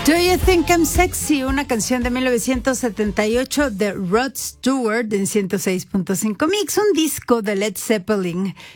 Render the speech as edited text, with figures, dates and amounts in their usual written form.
Do You Think I'm Sexy? Una canción de 1978 de Rod Stewart en 106.5 Mix, un disco de Led Zeppelin